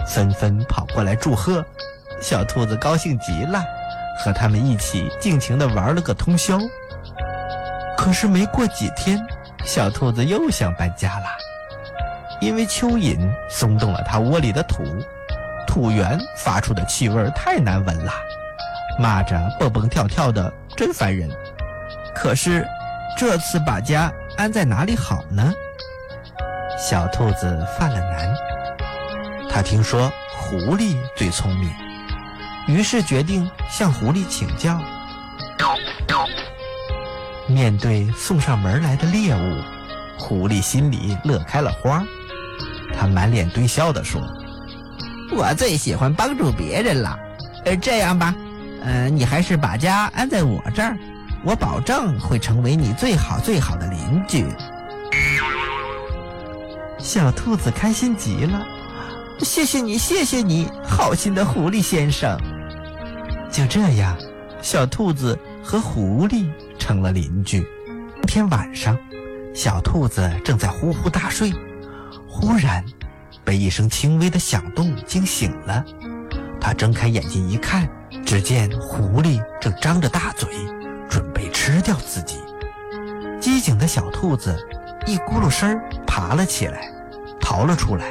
纷纷跑过来祝贺。小兔子高兴极了，和他们一起尽情地玩了个通宵。可是没过几天，小兔子又想搬家了，因为蚯蚓松动了它窝里的土，土源发出的气味太难闻了，蚂蚱蹦蹦跳跳的，真烦人。可是这次把家安在哪里好呢？小兔子犯了难。他听说狐狸最聪明，于是决定向狐狸请教。面对送上门来的猎物，狐狸心里乐开了花。他满脸堆笑地说：我最喜欢帮助别人了。这样吧，你还是把家安在我这儿，我保证会成为你最好最好的邻居。小兔子开心极了，谢谢你，谢谢你，好心的狐狸先生。就这样，小兔子和狐狸成了邻居。一天晚上，小兔子正在呼呼大睡，忽然被一声轻微的响动惊醒了。他睁开眼睛一看，只见狐狸正张着大嘴，准备吃掉自己。机警的小兔子一咕噜声爬了起来，逃了出来。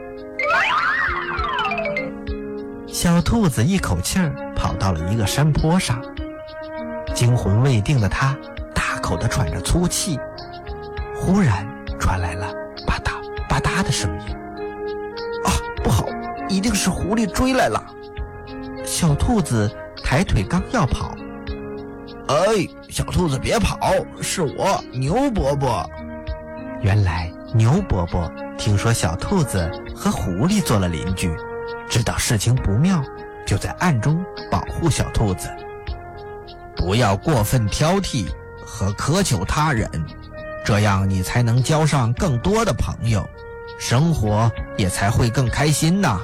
小兔子一口气儿跑到了一个山坡上，惊魂未定的它大口地喘着粗气。忽然传来了吧嗒吧嗒的声音。啊，不好，一定是狐狸追来了。小兔子抬腿刚要跑，小兔子别跑，是我牛伯伯。原来牛伯伯听说小兔子和狐狸做了邻居，知道事情不妙，就在暗中保护小兔子。不要过分挑剔和苛求他人，这样你才能交上更多的朋友，生活也才会更开心呐。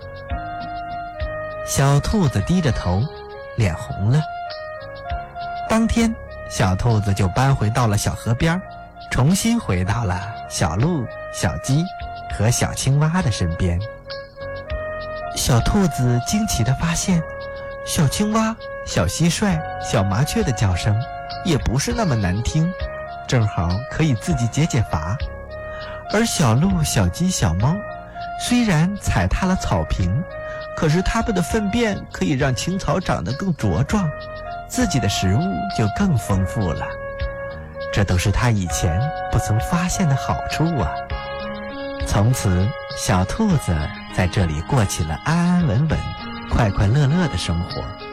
小兔子低着头，脸红了。当天，小兔子就搬回到了小河边，重新回到了小鹿、小鸡和小青蛙的身边。小兔子惊奇地发现，小青蛙、小蟋蟀、小麻雀的叫声也不是那么难听，正好可以自己解解乏。而小鹿、小鸡、小猫虽然踩踏了草坪，可是它们的粪便可以让青草长得更茁壮，自己的食物就更丰富了。这都是它以前不曾发现的好处啊！从此，小兔子在这里过起了安安稳稳、快快乐乐的生活。